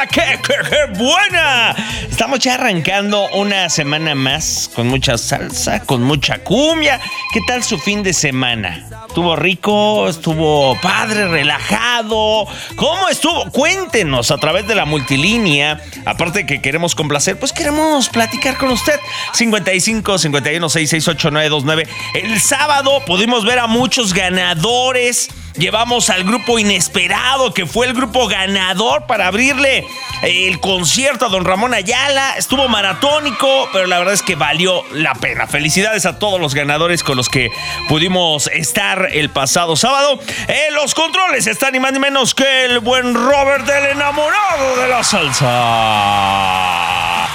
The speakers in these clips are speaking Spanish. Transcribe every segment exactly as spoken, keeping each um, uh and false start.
¡Hola! ¡Qué, qué, qué buena! Estamos ya arrancando una semana más con mucha salsa, con mucha cumbia. ¿Qué tal su fin de semana? ¿Estuvo rico? ¿Estuvo padre, relajado? ¿Cómo estuvo? Cuéntenos a través de la multilínea. Aparte de que queremos complacer, pues queremos platicar con usted. cincuenta y cinco, cincuenta y uno, sesenta y seis, ochenta y nueve veintinueve. El sábado pudimos ver a muchos ganadores. Llevamos al grupo Inesperado, que fue el grupo ganador para abrirle el concierto a don Ramón Ayala. Estuvo maratónico, pero la verdad es que valió la pena. Felicidades a todos los ganadores con los que pudimos estar el pasado sábado. En los controles está ni más ni menos que el buen Robert, el enamorado de la salsa.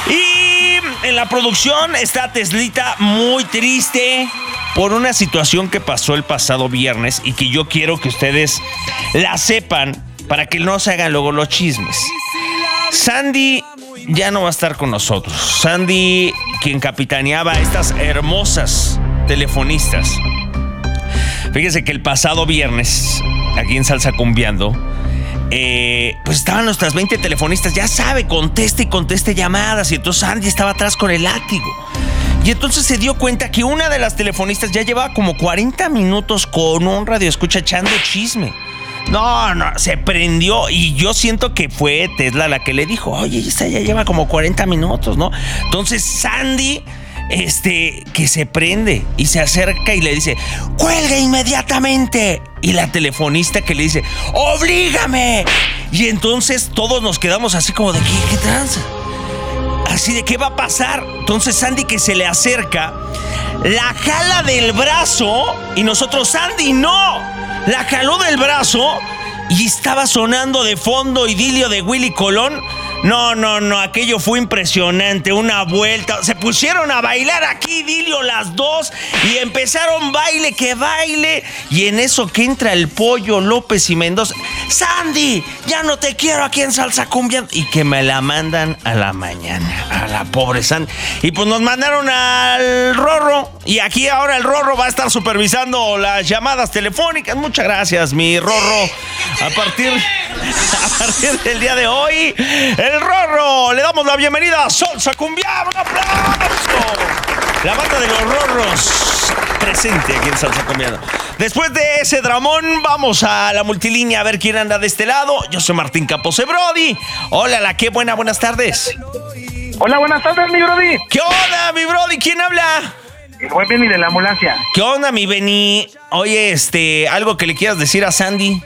Y en la producción está Teslita, muy triste por una situación que pasó el pasado viernes y que yo quiero que ustedes la sepan para que no se hagan luego los chismes. Sandy ya no va a estar con nosotros. Sandy, quien capitaneaba a estas hermosas telefonistas. Fíjense que el pasado viernes, aquí en Salsa Cumbiando, eh, pues estaban nuestras veinte telefonistas. Ya sabe, conteste y conteste llamadas. Y entonces Sandy estaba atrás con el látigo. Y entonces se dio cuenta que una de las telefonistas ya llevaba como cuarenta minutos con un radioescucha echando chisme. No, no, se prendió y yo siento que fue Tesla la que le dijo, oye, esta ya lleva como cuarenta minutos, ¿no? Entonces Sandy, este, que se prende y se acerca y le dice, ¡cuelga inmediatamente! Y la telefonista que le dice, ¡oblígame! Y entonces todos nos quedamos así como de, ¿qué, qué tranza? Así de, ¿qué va a pasar? Entonces Sandy, que se le acerca, la jala del brazo y nosotros, Sandy, no, la jaló del brazo y estaba sonando de fondo Idilio de Willy Colón. No, no, no, aquello fue impresionante, una vuelta. Se pusieron a bailar aquí, Idilio, las dos, y empezaron baile que baile. Y en eso que entra el Pollo López y Mendoza. Sandy, ya no te quiero aquí en Salsa Cumbia. Y que me la mandan a la mañana, a la pobre Sandy. Y pues nos mandaron al Rorro. Y aquí ahora el Rorro va a estar supervisando las llamadas telefónicas. Muchas gracias, mi Rorro. A partir, a partir del día de hoy, el Rorro, le damos la bienvenida a Salsa Cumbia. ¡Un aplauso! La banda de los Rorros presente aquí en Salsa Cumbia. Después de ese dramón, vamos a la multilínea a ver quién anda de este lado. Yo soy Martín Capose Brody. Hola, la qué buena, buenas tardes. Hola, buenas tardes, mi Brody. ¿Qué onda, mi Brody? ¿Quién habla? El buen Benny de la ambulancia. ¿Qué onda, mi Benny? Oye, este, algo que le quieras decir a Sandy.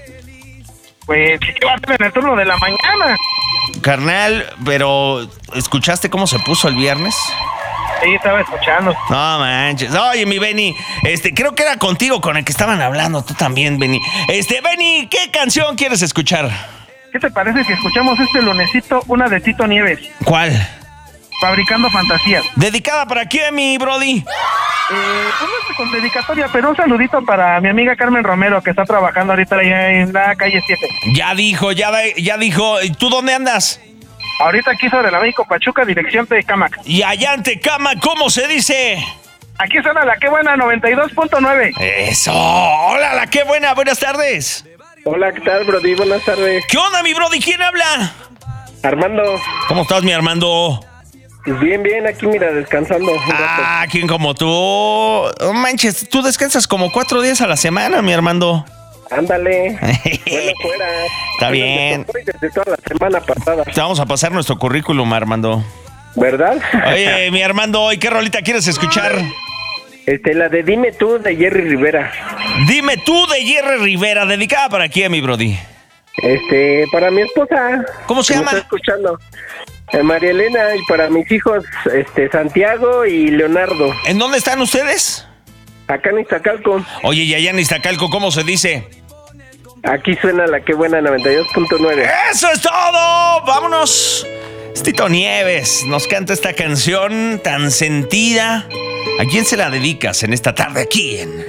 Pues, ¿qué va a hacer en el turno de la mañana? Carnal, pero ¿escuchaste cómo se puso el viernes? Sí, estaba escuchando. No manches. Oye, mi Benny, este, creo que era contigo con el que estaban hablando, tú también, Benny. Este, Benny, ¿qué canción quieres escuchar? ¿Qué te parece si escuchamos este lunesito, una de Tito Nieves? ¿Cuál? Fabricando Fantasías. ¿Dedicada para quién, mi Brody? Eh, pues no sé con dedicatoria, pero un saludito para mi amiga Carmen Romero, que está trabajando ahorita allá en la calle siete. Ya dijo, ya, ya dijo. ¿Y tú dónde andas? Ahorita aquí sobre la México Pachuca, dirección Tecámac. Y allá en Tecámac, ¿cómo se dice? Aquí suena la que buena noventa y dos punto nueve. Eso. Hola, la que buena. Buenas tardes. Hola, ¿qué tal, Brody? Buenas tardes. ¿Qué onda, mi Brody? ¿Quién habla? Armando. ¿Cómo estás, mi Armando? Pues bien, bien, aquí mira, descansando. Ah, ¿quién como tú? Oh, manches, tú descansas como cuatro días a la semana, mi Armando. Ándale. Bueno, fuera. Está bien. Desde toda la semana pasada. Te vamos a pasar nuestro currículum, Armando. ¿Verdad? Oye, mi Armando, ¿y qué rolita quieres escuchar? Este, la de Dime Tú, de Jerry Rivera. Dime Tú, de Jerry Rivera. ¿Dedicada para quién, mi Brody? Este, para mi esposa. ¿Cómo se llama? Me está escuchando. Eh, María Elena, y para mis hijos, este, Santiago y Leonardo. ¿En dónde están ustedes? Acá en Iztacalco. Oye, y allá en Iztacalco, ¿cómo se dice? Aquí suena la que buena noventa y dos punto nueve. ¡Eso es todo! ¡Vámonos! Es Tito Nieves nos canta esta canción tan sentida. ¿A quién se la dedicas en esta tarde aquí en